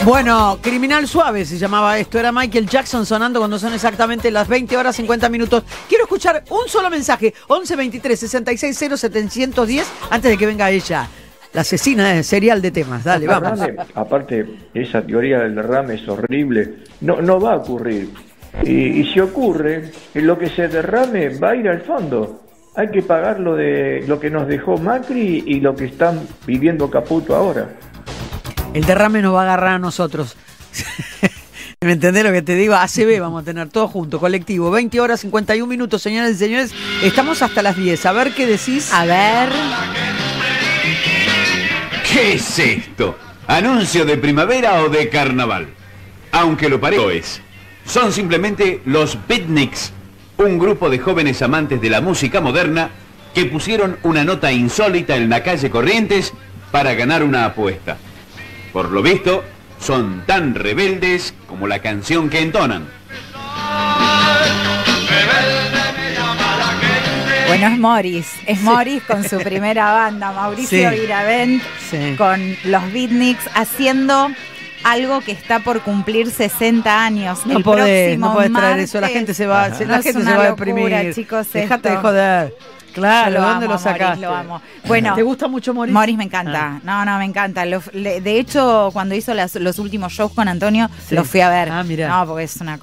Bueno, Criminal Suave se llamaba esto. Era Michael Jackson sonando cuando son exactamente las 20 horas 50 minutos. Quiero escuchar un solo mensaje. 11 23 66 0 710 antes de que venga ella. La asesina serial de temas. Dale, vamos. Aparte, esa teoría del derrame es horrible. No va a ocurrir. Y si ocurre, lo que se derrame va a ir al fondo. Hay que pagar lo que nos dejó Macri y lo que están viviendo Caputo ahora. El derrame nos va a agarrar a nosotros. ¿Me entendés lo que te digo? ACB vamos a tener todo junto, colectivo. 20 horas 51 minutos, señoras y señores. Estamos hasta las 10. A ver qué decís. A ver. ¿Qué es esto? ¿Anuncio de primavera o de carnaval? Aunque lo parezca es. Son simplemente los Beatniks, un grupo de jóvenes amantes de la música moderna que pusieron una nota insólita en la calle Corrientes para ganar una apuesta. Por lo visto, son tan rebeldes como la canción que entonan. Bueno, es Morris con su primera banda, Mauricio Viravent, con los Beatniks, haciendo algo que está por cumplir 60 años. No podés traer eso, la gente se va a deprimir. Chicos, dejate de joder. Claro, ¿dónde lo sacaste? Lo amo. Bueno, ¿te gusta mucho Morris? Morris me encanta. No, me encanta. De hecho, cuando hizo los últimos shows con Antonio, los fui a ver. Ah, mirá. No, porque es una